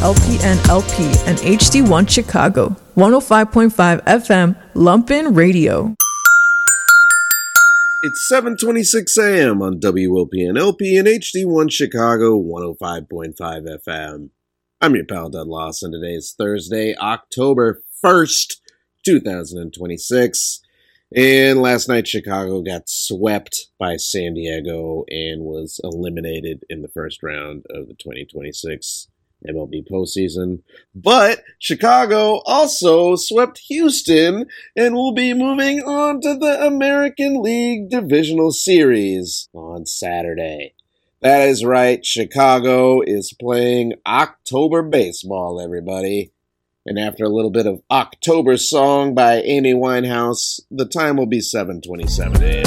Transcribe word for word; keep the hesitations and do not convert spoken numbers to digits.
L P N L P, and H D one Chicago, one oh five point five F M, Lumpin' Radio. It's seven twenty-six a.m. on W L P N L P and H D one Chicago, one oh five point five F M. I'm your pal, Dud Lawson. Today is Thursday, October first, twenty twenty-six. And last night, Chicago got swept by San Diego and was eliminated in the first round of the twenty twenty-six M L B postseason. But Chicago also swept Houston and will be moving on to the American League Divisional Series on Saturday. That is right, Chicago is playing October baseball, everybody. And after a little bit of October Song by Amy Winehouse, the time will be seven twenty-seven a.m.